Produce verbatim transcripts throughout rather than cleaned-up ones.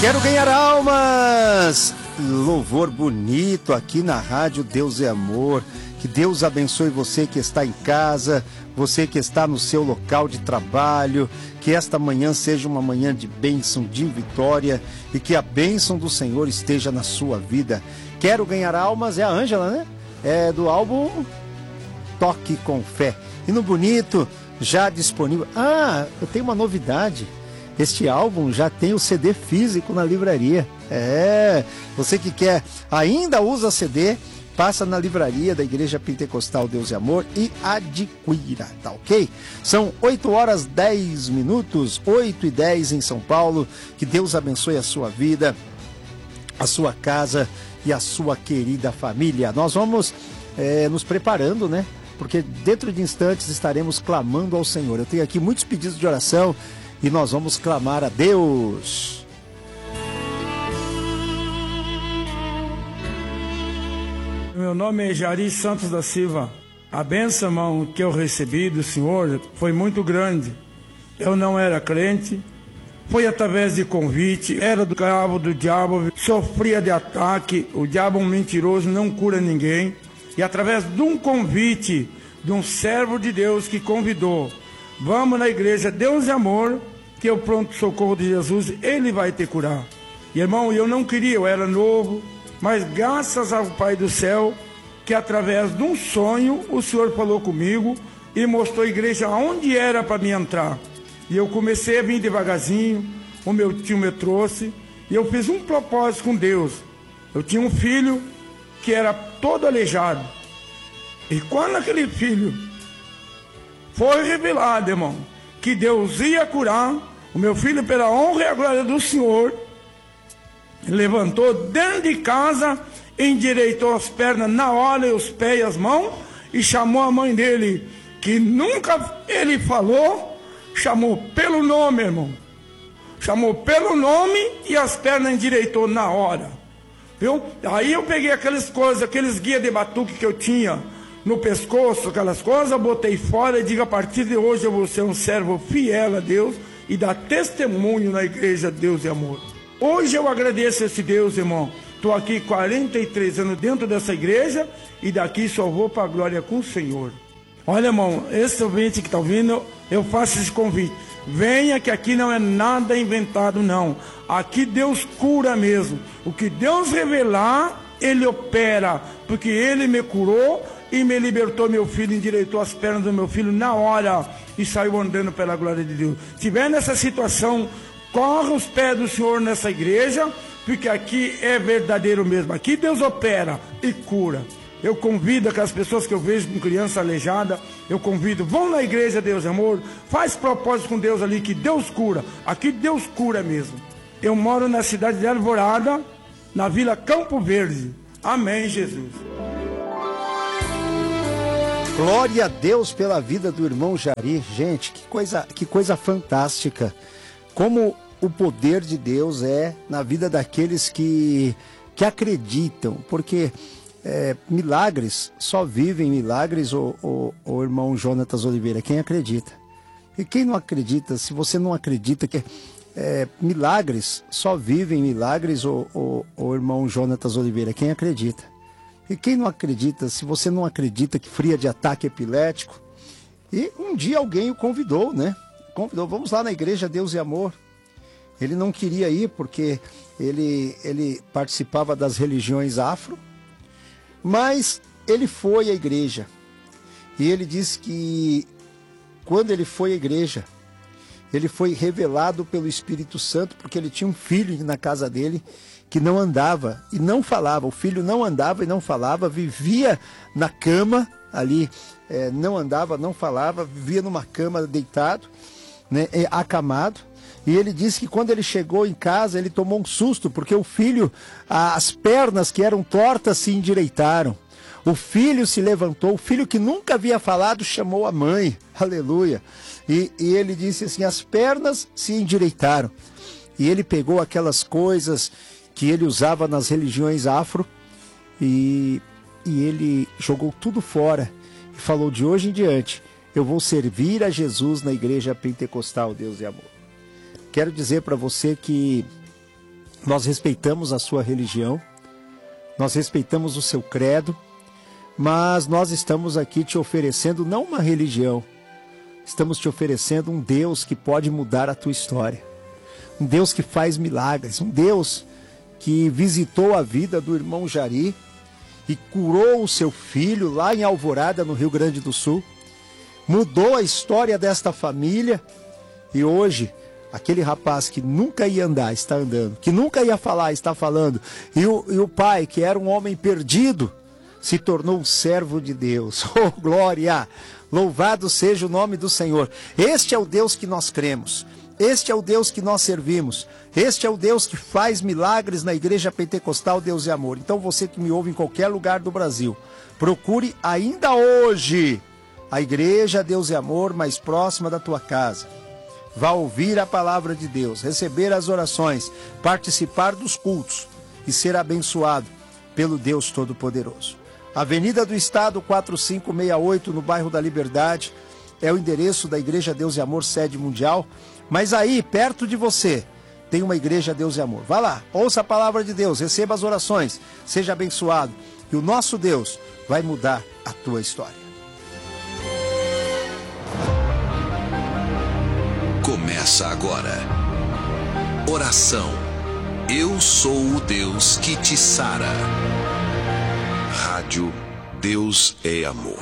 Quero ganhar almas. Louvor bonito aqui na rádio Deus é Amor. Que Deus abençoe você que está em casa, você que está no seu local de trabalho. Que esta manhã seja uma manhã de bênção, de vitória, e que a bênção do Senhor esteja na sua vida. Quero ganhar almas, é a Ângela, né? É do álbum Toque com Fé. E no bonito, já disponível. Ah, eu tenho uma novidade. Este álbum já tem o C D físico na livraria. É, você que quer, ainda usa C D, passa na livraria da Igreja Pentecostal Deus e Amor e adquira, tá ok? São oito horas dez minutos, oito e dez em São Paulo. Que Deus abençoe a sua vida, a sua casa e a sua querida família. Nós vamos é, nos preparando, né? Porque dentro de instantes estaremos clamando ao Senhor. Eu tenho aqui muitos pedidos de oração e nós vamos clamar a Deus. Meu nome é Jari Santos da Silva. A bênção, irmão, que eu recebi do Senhor foi muito grande. Eu não era crente, foi através de convite, era do cabo do diabo, sofria de ataque, o diabo é um mentiroso, não cura ninguém. E através de um convite de um servo de Deus que convidou, vamos na igreja Deus é Amor, que é o pronto socorro de Jesus, ele vai te curar. E irmão, eu não queria, eu era novo, mas graças ao Pai do céu, que através de um sonho, o Senhor falou comigo e mostrou a igreja onde era para mim entrar. E eu comecei a vir devagarzinho, o meu tio me trouxe, e eu fiz um propósito com Deus. Eu tinha um filho que era todo aleijado. E quando aquele filho foi revelado, irmão, que Deus ia curar, o meu filho, pela honra e a glória do Senhor, levantou dentro de casa, endireitou as pernas na hora, e os pés e as mãos, e chamou a mãe dele, que nunca ele falou, chamou pelo nome, irmão. Chamou pelo nome e as pernas endireitou na hora. Viu? Aí eu peguei aquelas coisas, aqueles guias de batuque que eu tinha no pescoço, aquelas coisas, eu botei fora e digo, a partir de hoje eu vou ser um servo fiel a Deus e dar testemunho na igreja Deus e Amor. Hoje eu agradeço a esse Deus, irmão. Estou aqui quarenta e três anos dentro dessa igreja e daqui só vou para a glória com o Senhor. Olha, irmão, esse ouvinte que está ouvindo, eu faço esse convite. Venha, que aqui não é nada inventado, não. Aqui Deus cura mesmo. O que Deus revelar, Ele opera. Porque Ele me curou e me libertou meu filho, endireitou as pernas do meu filho na hora e saiu andando pela glória de Deus. Se tiver nessa situação, corra os pés do Senhor nessa igreja, porque aqui é verdadeiro mesmo. Aqui Deus opera e cura. Eu convido aquelas pessoas que eu vejo com criança aleijada, eu convido, vão na igreja Deus é Amor, faz propósito com Deus ali, que Deus cura. Aqui Deus cura mesmo. Eu moro na cidade de Alvorada, na Vila Campo Verde. Amém, Jesus. Glória a Deus pela vida do irmão Jari. Gente, que coisa, que coisa fantástica. Como o poder de Deus é na vida daqueles que, que acreditam. Porque é, milagres, só vivem milagres o, o, o irmão Jonatas Oliveira, quem acredita. E quem não acredita, se você não acredita que é, milagres, só vivem milagres o, o, o irmão Jonatas Oliveira, quem acredita. E quem não acredita, se você não acredita que fria de ataque epilético, e um dia alguém o convidou, né? Convidou, vamos lá na igreja Deus e Amor. Ele não queria ir porque ele, ele participava das religiões afro, mas ele foi à igreja. E ele disse que quando ele foi à igreja, ele foi revelado pelo Espírito Santo, porque ele tinha um filho na casa dele que não andava e não falava. O filho não andava e não falava, vivia na cama ali, é, não andava, não falava, vivia numa cama deitado, né, acamado. E ele disse que quando ele chegou em casa, ele tomou um susto, porque o filho, as pernas que eram tortas se endireitaram. O filho se levantou, o filho que nunca havia falado chamou a mãe, aleluia. E, e ele disse assim, as pernas se endireitaram. E ele pegou aquelas coisas que ele usava nas religiões afro e, e ele jogou tudo fora e falou, de hoje em diante, eu vou servir a Jesus na igreja pentecostal Deus e Amor. Quero dizer para você que Nós respeitamos a sua religião, nós respeitamos o seu credo, mas nós estamos aqui te oferecendo não uma religião, estamos te oferecendo um Deus que pode mudar a tua história. Um Deus que faz milagres, um Deus que visitou a vida do irmão Jari e curou o seu filho lá em Alvorada, no Rio Grande do Sul. Mudou a história desta família e hoje aquele rapaz que nunca ia andar está andando, que nunca ia falar está falando. E o, e o pai, que era um homem perdido, se tornou um servo de Deus. Oh, glória! Louvado seja o nome do Senhor. Este é o Deus que nós cremos. Este é o Deus que nós servimos. Este é o Deus que faz milagres na Igreja Pentecostal Deus e Amor. Então você que me ouve em qualquer lugar do Brasil, procure ainda hoje a Igreja Deus e Amor mais próxima da tua casa. Vá ouvir a palavra de Deus, receber as orações, participar dos cultos e ser abençoado pelo Deus Todo-Poderoso. Avenida do Estado quatro cinco seis oito, no bairro da Liberdade, é o endereço da Igreja Deus e Amor, sede mundial. Mas aí, perto de você, tem uma Igreja Deus e Amor. Vá lá, ouça a palavra de Deus, receba as orações, seja abençoado. E o nosso Deus vai mudar a tua história. Começa agora. Oração. Eu sou o Deus que te sara. Rádio Deus é Amor.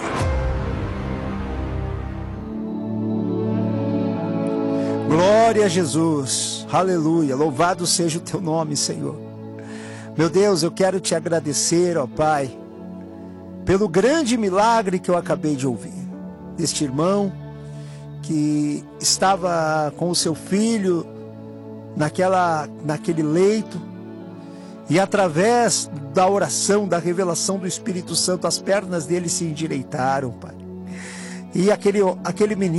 Glória a Jesus, aleluia, louvado seja o teu nome, Senhor. Meu Deus, eu quero te agradecer, ó Pai, pelo grande milagre que eu acabei de ouvir. Deste irmão que estava com o seu filho naquela, naquele leito, e através da oração, da revelação do Espírito Santo, as pernas dele se endireitaram, Pai. E aquele, aquele menino